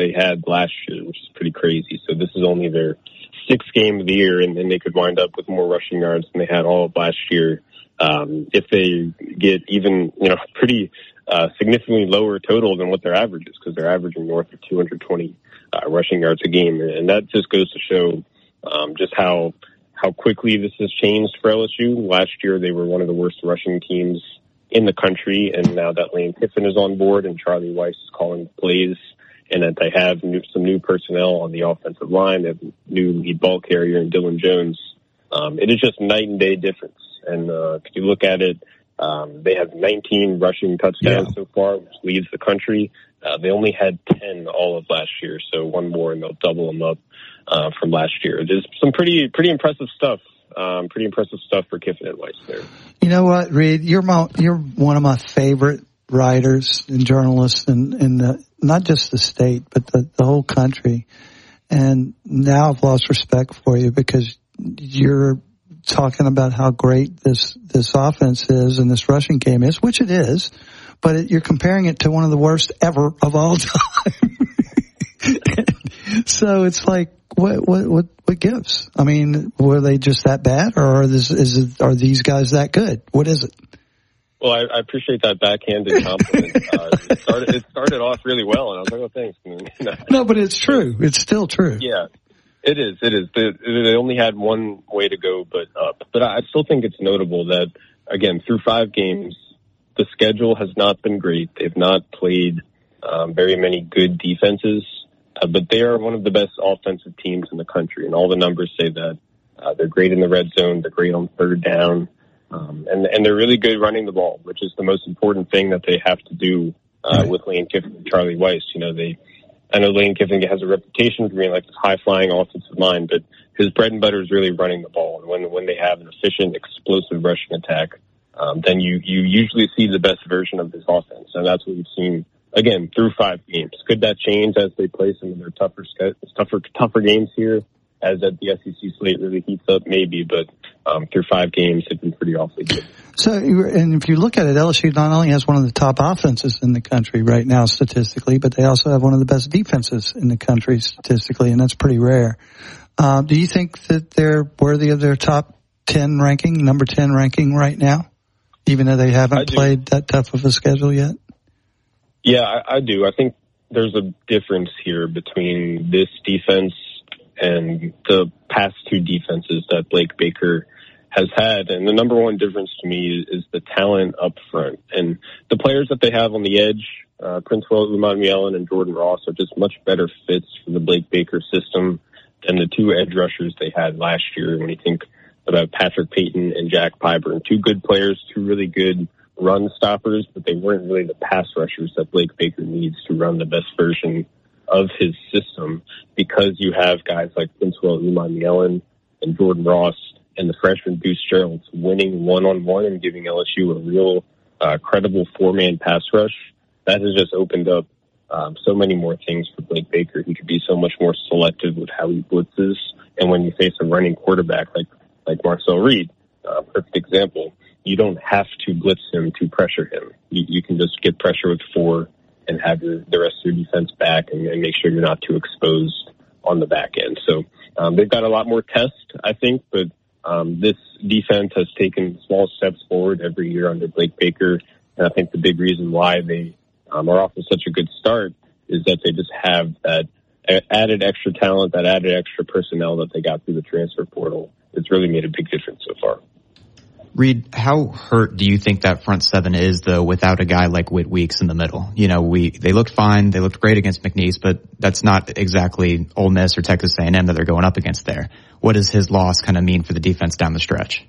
they had last year, which is pretty crazy. So this is only their sixth game of the year, and they could wind up with more rushing yards than they had all of last year. If they get even, pretty significantly lower total than what their average is, because they're averaging north of 220 rushing yards a game. And that just goes to show just how quickly this has changed for LSU. Last year, they were one of the worst rushing teams in the country, and now that Lane Kiffin is on board and Charlie Weiss is calling plays, and that they have some new personnel on the offensive line, they have new lead ball carrier in Dylan Jones, it is just night and day difference. And if you look at it, they have 19 rushing touchdowns so far, which leads the country. They only had 10 all of last year, so one more and they'll double them up from last year. There's some pretty impressive stuff. Pretty impressive stuff for Kiffin and Weiss there. You know what, Reed? You're one of my favorite writers and journalists in not just the state, but the whole country. And now I've lost respect for you because you're talking about how great this offense is and this rushing game is, which it is, but you're comparing it to one of the worst ever of all time. So it's like, what gives? I mean, were they just that bad, or are these guys that good? What is it? Well, I appreciate that backhanded compliment. It started off really well, and I was like, oh, thanks. No, but it's true. It's still true. Yeah, it is. They only had one way to go, but up. But I still think it's notable that, again, through 5 games, the schedule has not been great. They've not played very many good defenses, but they are one of the best offensive teams in the country, and all the numbers say that. They're great in the red zone. They're great on third down. And they're really good running the ball, which is the most important thing that they have to do with Lane Kiffin and Charlie Weiss. I know Lane Kiffin has a reputation for being like this high-flying offensive line, but his bread and butter is really running the ball. And when they have an efficient, explosive rushing attack, then you usually see the best version of this offense. And that's what we've seen, again, through 5 games. Could that change as they play some of their tougher games here? As the SEC slate really heats up, maybe, but through 5 games, it's been pretty awfully good. So, and if you look at it, LSU not only has one of the top offenses in the country right now statistically, but they also have one of the best defenses in the country statistically, and that's pretty rare. Do you think that they're worthy of their top 10 ranking, number 10 ranking right now, even though they haven't played that tough of a schedule yet? Yeah, I do. I think there's a difference here between this defense and the past 2 defenses that Blake Baker has had. And the number one difference to me is the talent up front. And the players that they have on the edge, Princewill Umanmielen and Jordan Ross, are just much better fits for the Blake Baker system than the 2 edge rushers they had last year. When you think about Patrick Payton and Jack Pyburn, 2 good players, 2 really good run stoppers, but they weren't really the pass rushers that Blake Baker needs to run the best version of his system, because you have guys like Princewill Umanmielen and Jordan Ross and the freshman Deuce Gerald winning one-on-one and giving LSU a real credible 4-man pass rush. That has just opened up so many more things for Blake Baker. He could be so much more selective with how he blitzes. And when you face a running quarterback like Marcel Reed, perfect example, you don't have to blitz him to pressure him. You can just get pressure with 4 and have the rest of your defense back and make sure you're not too exposed on the back end. So they've got a lot more tests, I think, but this defense has taken small steps forward every year under Blake Baker. And I think the big reason why they are off to such a good start is that they just have that added extra talent, that added extra personnel that they got through the transfer portal. It's really made a big difference so far. Reed, how hurt do you think that front 7 is, though, without a guy like Whit Weeks in the middle? They looked fine. They looked great against McNeese, but that's not exactly Ole Miss or Texas A&M that they're going up against there. What does his loss kind of mean for the defense down the stretch?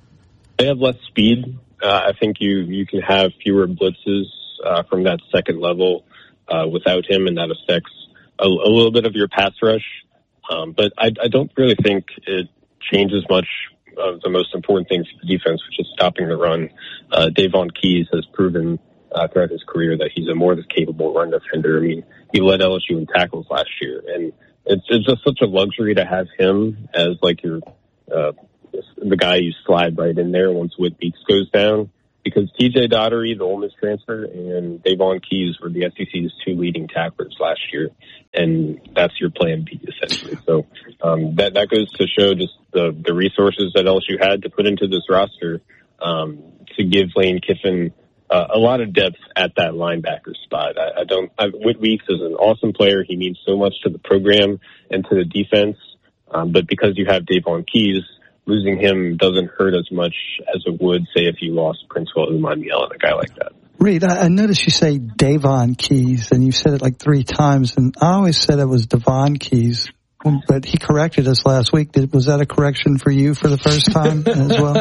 They have less speed. I think you can have fewer blitzes from that second level without him, and that affects a little bit of your pass rush. But I don't really think it changes much of the most important thing for the defense, which is stopping the run. Davon Keys has proven throughout his career that he's a more than capable run defender. I mean, he led LSU in tackles last year, and it's just such a luxury to have him as like your the guy you slide right in there once Whit Weeks goes down, because TJ Daugherty, the Ole Miss transfer, and Davon Keys were the SEC's 2 leading tacklers last year, and that's your plan B, essentially. So that goes to show just the resources that LSU had to put into this roster to give Lane Kiffin a lot of depth at that linebacker spot. Whit Weeks is an awesome player. He means so much to the program and to the defense, but because you have Davon Keys, losing him doesn't hurt as much as it would, say, if you lost Princewill Umanmielen and a guy like that. Reed, I noticed you say Davon Keys, and you said it like 3 times, and I always said it was Devon Keys, but he corrected us last week. Was that a correction for you for the first time as well?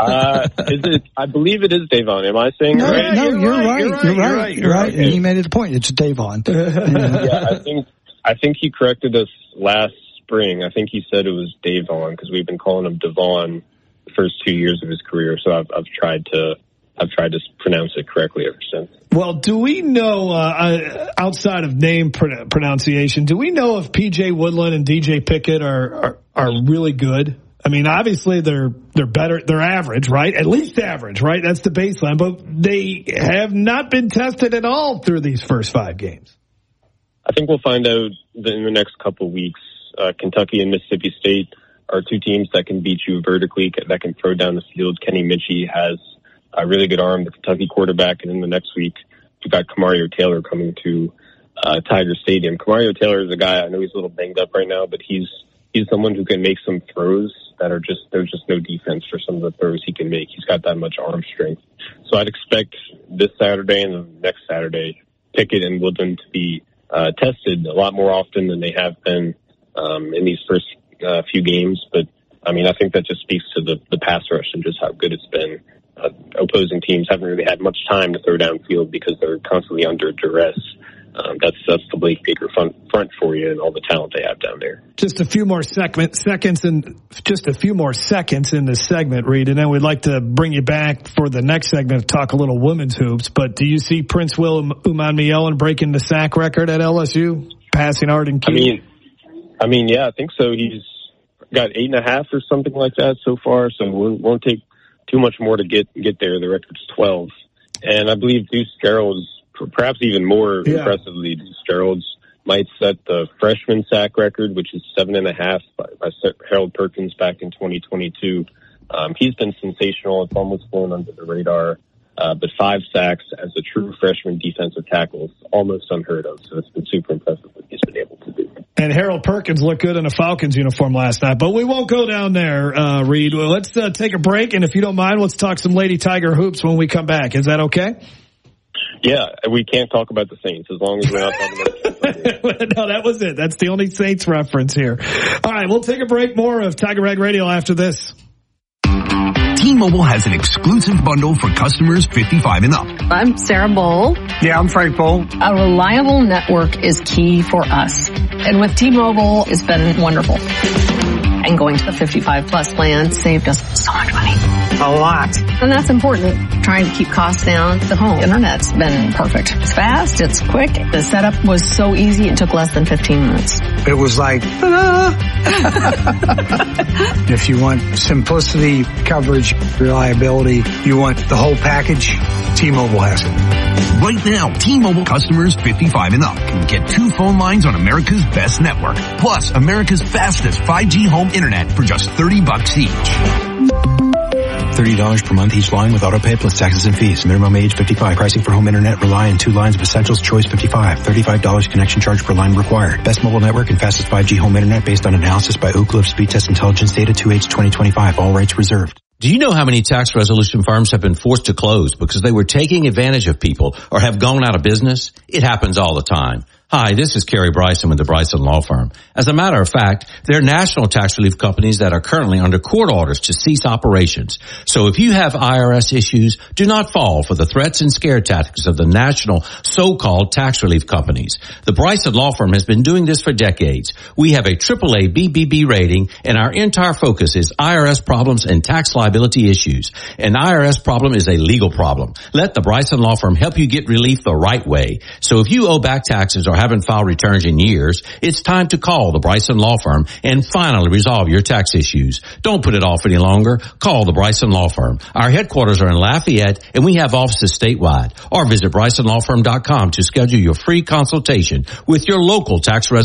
I believe it is Davon. Am I saying no, it right? No, you're right. And he made it a point. It's Davon. Yeah, I think he corrected us last spring. I think he said it was Davon because we've been calling him Devon the first 2 years of his career. So I've tried to pronounce it correctly ever since. Well, do we know outside of name pronunciation? Do we know if PJ Woodland and DJ Pickett are really good? I mean, obviously they're better. They're average, right? At least average, right? That's the baseline. But they have not been tested at all through these first 5 games. I think we'll find out in the next couple of weeks. Kentucky and Mississippi State are 2 teams that can beat you vertically, that can throw down the field. Kenny Minchie has a really good arm, the Kentucky quarterback, and in the next week, you've got Kamario Taylor coming to Tiger Stadium. Kamario Taylor is a guy, I know he's a little banged up right now, but he's someone who can make some throws that are there's just no defense for some of the throws he can make. He's got that much arm strength. So I'd expect this Saturday and the next Saturday, Pickett and Woodland to be tested a lot more often than they have been in these first few games. But, I mean, I think that just speaks to the pass rush and just how good it's been. Opposing teams haven't really had much time to throw downfield because they're constantly under duress. That's the Blake Baker front for you and all the talent they have down there. Just a few more seconds in this segment, Reed, and then we'd like to bring you back for the next segment to talk a little women's hoops. But do you see Princewill Umanmielen breaking the sack record at LSU, passing Arden Key? I mean, yeah, I think so. He's got 8.5 or something like that so far, so it won't take too much more to get there. The record's 12. And I believe Deuce Gerald's, perhaps even more impressively, Deuce Gerald's might set the freshman sack record, which is 7.5 by Harold Perkins back in 2022. He's been sensational. It's almost flown under the radar. But 5 sacks as a true freshman defensive tackle is almost unheard of. So it's been super impressive what he's been able to do. And Harold Perkins looked good in a Falcons uniform last night. But we won't go down there, Reed. Well, let's take a break. And if you don't mind, let's talk some Lady Tiger hoops when we come back. Is that okay? Yeah, we can't talk about the Saints as long as we're not talking about the Saints. No, that was it. That's the only Saints reference here. All right, we'll take a break. More of Tiger Rag Radio after this. T-Mobile has an exclusive bundle for customers 55 and up. I'm Sarah Bowl. Yeah, I'm Frank Bowl. A reliable network is key for us. And with T-Mobile, it's been wonderful. And going to the 55 plus plan saved us so much money. A lot. And that's important. Trying to keep costs down. The home internet's been perfect. It's fast. It's quick. The setup was so easy. It took less than 15 minutes. It was like, if you want simplicity, coverage, reliability, you want the whole package, T-Mobile has it. Right now, T-Mobile customers 55 and up can get 2 phone lines on America's best network, plus America's fastest 5G home internet for just $30 each. $30 per month each line with autopay plus taxes and fees. Minimum age 55. Pricing for home internet rely on 2 lines of Essentials Choice 55. $35 connection charge per line required. Best mobile network and fastest 5G home internet based on analysis by Ookla of Speed Test Intelligence data 2H2025. All rights reserved. Do you know how many tax resolution firms have been forced to close because they were taking advantage of people or have gone out of business? It happens all the time. Hi, this is Kerry Bryson with the Bryson Law Firm. As a matter of fact, there are national tax relief companies that are currently under court orders to cease operations. So if you have IRS issues, do not fall for the threats and scare tactics of the national so-called tax relief companies. The Bryson Law Firm has been doing this for decades. We have a AAA BBB rating, and our entire focus is IRS problems and tax liability issues. An IRS problem is a legal problem. Let the Bryson Law Firm help you get relief the right way. So if you owe back taxes or haven't filed returns in years, it's time to call the Bryson Law Firm and finally resolve your tax issues. Don't put it off any longer. Call the Bryson Law Firm. Our headquarters are in Lafayette, and we have offices statewide. Or visit BrysonLawFirm.com to schedule your free consultation with your local tax